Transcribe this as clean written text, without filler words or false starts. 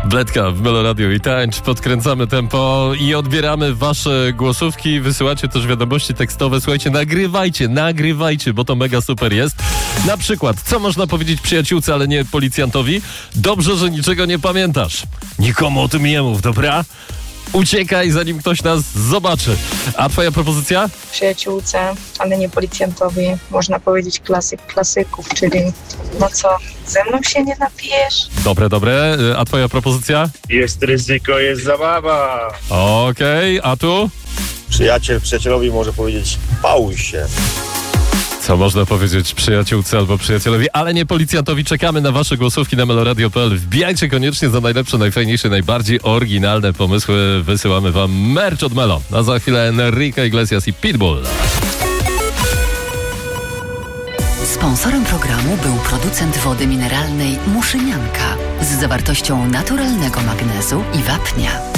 Bledka w Meloradiu i tańcz, podkręcamy tempo i odbieramy wasze głosówki, wysyłacie też wiadomości tekstowe. Słuchajcie, nagrywajcie, bo to mega super jest. Na przykład, co można powiedzieć przyjaciółce, ale nie policjantowi? Dobrze, że niczego nie pamiętasz. Nikomu o tym nie mów, dobra? Uciekaj, zanim ktoś nas zobaczy. A twoja propozycja? Przyjaciółce, ale nie policjantowi. Można powiedzieć klasyk klasyków, czyli no co, ze mną się nie napijesz? Dobre. A twoja propozycja? Jest ryzyko, jest zabawa. Okej, a tu? Przyjaciel przyjacielowi może powiedzieć: pałuj się. Co można powiedzieć przyjaciółce albo przyjacielowi, ale nie policjantowi? Czekamy na wasze głosówki na meloradio.pl. Wbijajcie koniecznie za najlepsze, najfajniejsze, najbardziej oryginalne pomysły. Wysyłamy wam merch od Melo. A za chwilę Enrique Iglesias i Pitbull. Sponsorem programu był producent wody mineralnej Muszynianka z zawartością naturalnego magnezu i wapnia.